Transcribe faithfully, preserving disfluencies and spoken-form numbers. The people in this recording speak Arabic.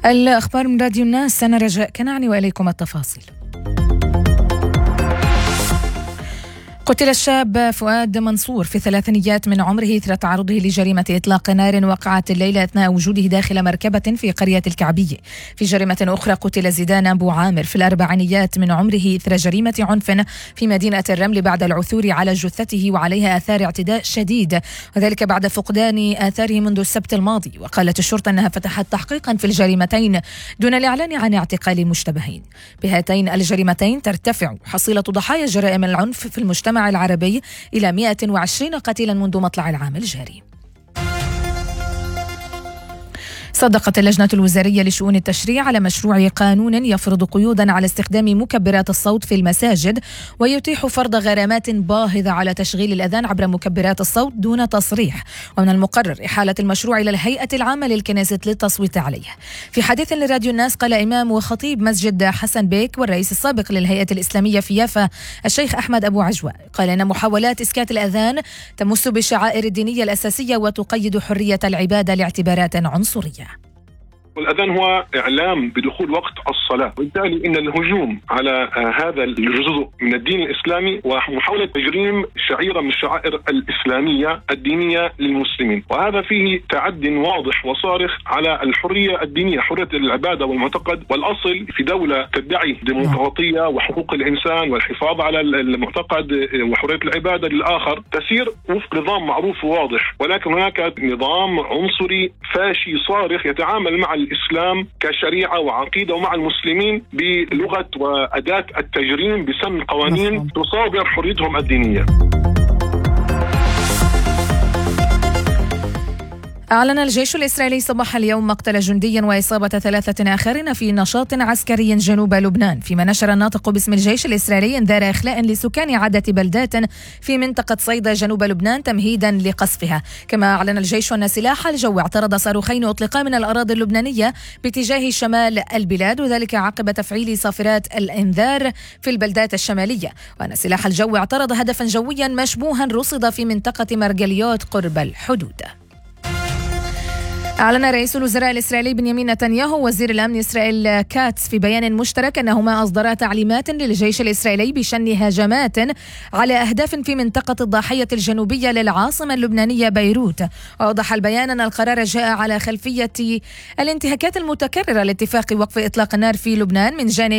الأخبار من راديو الناس، أنا رجاء كنعني وإليكم التفاصيل. قتل الشاب فؤاد منصور في ثلاثينيات من عمره إثر تعرضه لجريمة إطلاق نار وقعت الليلة أثناء وجوده داخل مركبة في قرية الكعبية. في جريمة أخرى قتل زيدان أبو عامر في الأربعينيات من عمره إثر جريمة عنف في مدينة الرمل بعد العثور على جثته وعليها آثار اعتداء شديد، وذلك بعد فقدان آثاره منذ السبت الماضي. وقالت الشرطة أنها فتحت تحقيقا في الجريمتين دون الإعلان عن اعتقال مشتبهين. بهاتين الجريمتين ترتفع حصيلة ضحايا جرائم العنف في المجتمع العربي إلى مئة وعشرين قتيلا منذ مطلع العام الجاري. صدقت اللجنة الوزارية لشؤون التشريع على مشروع قانون يفرض قيودا على استخدام مكبرات الصوت في المساجد، ويتيح فرض غرامات باهظة على تشغيل الأذان عبر مكبرات الصوت دون تصريح. ومن المقرر إحالة المشروع إلى الهيئة العامة للكنائس للتصويت عليه. في حديث لراديو الناس قال إمام وخطيب مسجد حسن بيك والرئيس السابق للهيئة الإسلامية في يافا الشيخ أحمد أبو عجوة، قال إن محاولات إسكات الأذان تمس بالشعائر الدينية الأساسية وتقيد حرية العبادة لاعتبارات عنصرية. والأذان هو إعلام بدخول وقت الصلاة، وبالتالي إن الهجوم على هذا الجزء من الدين الإسلامي ومحاولة تجريم شعيرة من الشعائر الإسلامية الدينية للمسلمين، وهذا فيه تعد واضح وصارخ على الحرية الدينية، حرية العبادة والمعتقد. والأصل في دولة تدعي ديمقراطية وحقوق الإنسان والحفاظ على المعتقد وحرية العبادة للآخر تسير وفق نظام معروف وواضح، ولكن هناك نظام عنصري فاشي صارخ يتعامل مع الإسلام كشريعة وعقيدة ومع المسلمين بلغة وأداة التجريم بسن قوانين تصادر حريتهم الدينية. أعلن الجيش الإسرائيلي صباح اليوم مقتل جندي وإصابة ثلاثة آخرين في نشاط عسكري جنوب لبنان، فيما نشر الناطق باسم الجيش الإسرائيلي إنذار إخلاء لسكان عدة بلدات في منطقة صيدا جنوب لبنان تمهيدا لقصفها. كما أعلن الجيش أن سلاح الجو اعترض صاروخين أطلقا من الأراضي اللبنانية باتجاه شمال البلاد، وذلك عقب تفعيل صافرات الإنذار في البلدات الشمالية، وأن سلاح الجو اعترض هدفا جويا مشبوها رصد في منطقة مرجليوت قرب الحدود. أعلن رئيس الوزراء الإسرائيلي بنيامين نتنياهو وزير الأمن إسرائيل كاتس في بيان مشترك أنهما أصدرا تعليمات للجيش الإسرائيلي بشن هجمات على أهداف في منطقة الضاحية الجنوبية للعاصمة اللبنانية بيروت. وأوضح البيان أن القرار جاء على خلفية الانتهاكات المتكررة لاتفاق وقف إطلاق النار في لبنان من جانب